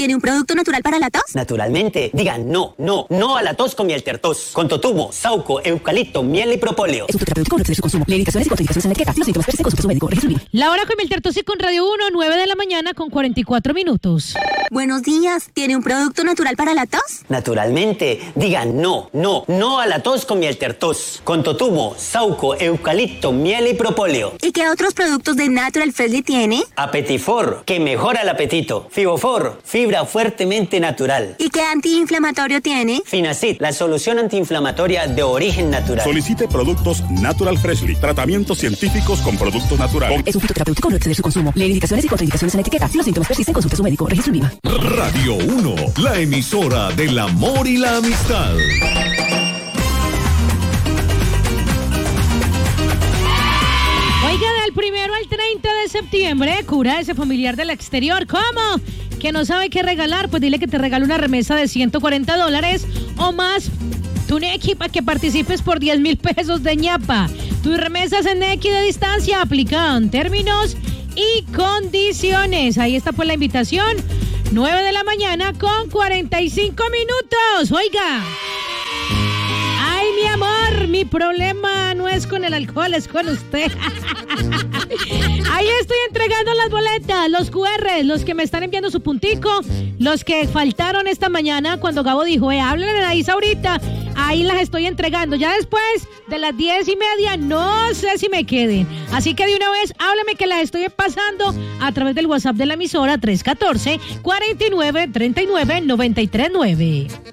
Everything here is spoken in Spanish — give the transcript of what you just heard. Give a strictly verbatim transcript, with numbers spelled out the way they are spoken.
¿tiene un producto natural para la tos? Naturalmente. Digan no, no, no a la tos con miel tertos. Con totumo, sauco, eucalipto, miel y propóleo. Es un terapéutico, no excede su consumo. Lee indicaciones y contraindicaciones en la etiqueta. Si los síntomas persisten, consulte a su médico. Registro I V A. La hora con miel tertos y con Radio uno, nueve de la mañana con cuarenta y cuatro minutos. Buenos días, ¿tiene un producto natural para la tos? Naturalmente. Digan no, no, no a la tos con miel tertos. Con totumo, sauco, eucalipto, miel y propóleo. ¿Y qué otros productos de Natural Freshly tiene? Apetifor, que mejora el apetito. Fibofor, fibra fuertemente natural. ¿Y qué antiinflamatorio tiene? Finacid, la solución antiinflamatoria de origen natural. Solicite productos Natural Freshly. Tratamientos científicos con productos naturales. Es un fitoterapéutico, no exceder su consumo. Lee indicaciones y contraindicaciones en la etiqueta. Si los síntomas persisten, consulte a su médico. Registro I V A. Radio uno, la emisora del amor y la amistad. Oiga, del primero al treinta de septiembre, cura ese familiar del exterior. ¿Cómo? ¿Que no sabe qué regalar? Pues dile que te regale una remesa de ciento cuarenta dólares o más. Tu Nequi para que participes por diez mil pesos de ñapa. Tus remesas en Nequi de distancia aplican términos y condiciones. Ahí está pues la invitación. nueve de la mañana con cuarenta y cinco minutos. Oiga. Ay, mi amor, mi problema no es con el alcohol, es con usted. Ahí estoy entregando las boletas, los cu erre, los que me están enviando su puntico, los que faltaron esta mañana cuando Gabo dijo, eh, háblenle a Isa ahorita. Ahí las estoy entregando. Ya después de las diez y media, no sé si me queden. Así que de una vez, háblame que las estoy pasando a través del WhatsApp de la emisora tres uno cuatro, cuatro nueve, tres nueve, nueve tres nueve.